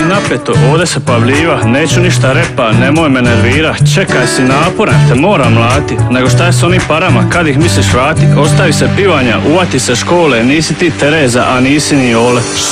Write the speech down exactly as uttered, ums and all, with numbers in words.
napeto, ovdje se pavljiva, neću ništa repa, nemoj me nervira, čekaj si naporan, te moram mlati, nego šta je s onim parama, kad ih misliš vrati, ostavi se pivanja, uvati se škole, nisi ti Tereza, a nisi ni Ole.